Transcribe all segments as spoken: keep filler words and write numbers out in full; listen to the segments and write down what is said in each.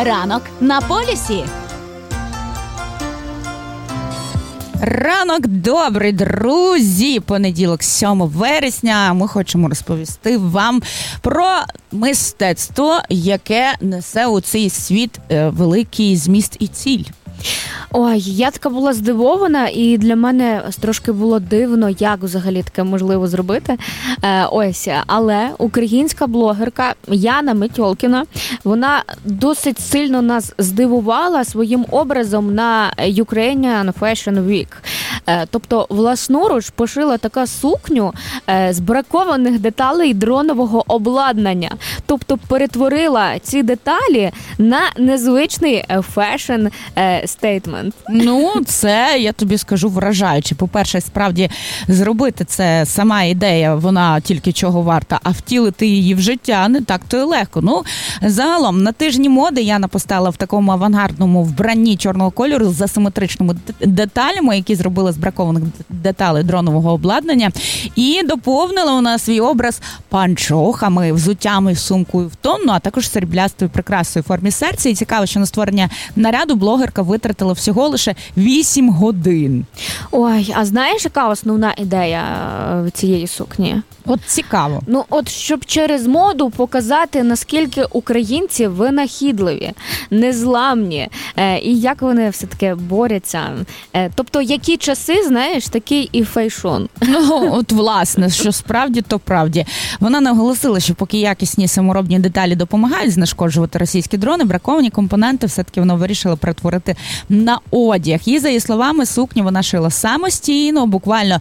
Ранок на полюсі. Ранок добрий, друзі! Понеділок, сьомого вересня. Ми хочемо розповісти вам про мистецтво, яке несе у цей світ великий зміст і ціль. Ой, я така була здивована, і для мене трошки було дивно, як взагалі таке можливо зробити. Е, ось, але українська блогерка Яна Метьолкіна, вона досить сильно нас здивувала своїм образом на Ukrainian Fashion Week. Е, тобто, власноруч пошила така сукню е, з бракованих деталей дронового обладнання. Тобто, перетворила ці деталі на незвичний фешн е, стейтмент. Ну, це, я тобі скажу, вражаюче. По-перше, справді, зробити це сама ідея, вона тільки чого варта, а втілити її в життя не так-то і легко. Ну, загалом, на тижні моди Яна постала в такому авангардному вбранні чорного кольору з асиметричними деталями, які зробили з бракованих деталей дронового обладнання, і доповнила у нас свій образ панчохами, взуттями, сумкою в тон, ну, а також сріблястою прикрасою в формі серця. І цікаво, що на створення наряду блогерка витратила всього лише вісім годин. Ой, а знаєш, яка основна ідея цієї сукні? От цікаво. Ну, от щоб через моду показати, наскільки українці винахідливі, незламні, е, і як вони все-таки борються. Е, тобто, які часи, знаєш, такий і фейшон. Ну, от власне, що справді, то правді. Вона наголосила, що поки якісні саморобні деталі допомагають знешкоджувати російські дрони, браковані компоненти все-таки вона вирішила перетворити на одяг. І, за її словами, сукню вона шила самостійно, буквально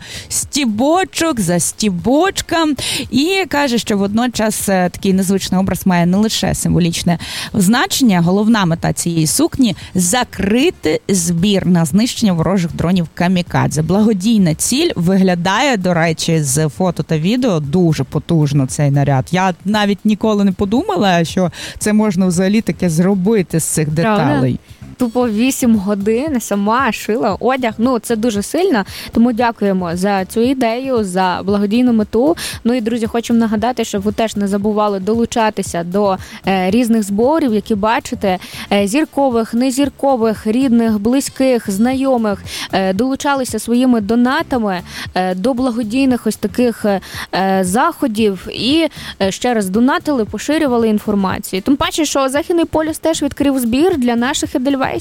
стібочок за стібочком. І каже, що водночас такий незвичний образ має не лише символічне значення. Головна мета цієї сукні – закрити збір на знищення ворожих дронів камікадзе. Благодійна ціль виглядає, до речі, з фото та відео дуже потужно цей наряд. Я навіть ніколи не подумала, що це можна взагалі таке зробити з цих деталей. Тупо вісім годин сама шила одяг. Ну, це дуже сильно. Тому дякуємо за цю ідею, за благодійну мету. Ну і, друзі, хочемо нагадати, щоб ви теж не забували долучатися до е, різних зборів, які бачите, е, зіркових, незіркових, рідних, близьких, знайомих. Е, долучалися своїми донатами е, до благодійних ось таких е, заходів і е, ще раз донатили, поширювали інформацію. Тим паче, що Західний полюс теж відкрив збір для наших едельвейсів.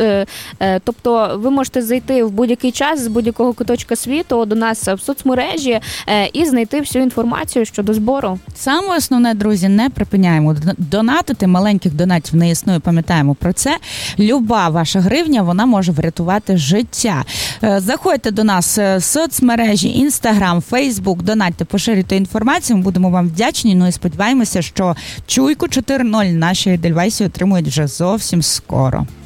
Тобто ви можете зайти в будь-який час з будь-якого куточка світу до нас в соцмережі і знайти всю інформацію щодо збору. Саме основне, друзі, не припиняємо донатити. Маленьких донатів не існує, пам'ятаємо про це. Люба ваша гривня, вона може врятувати життя. Заходьте до нас в соцмережі, Інстаграм, Фейсбук, донатьте, поширюйте інформацію, ми будемо вам вдячні. Ну і сподіваємося, що чуйку чотири нуль наші едельвейси отримують вже зовсім скоро.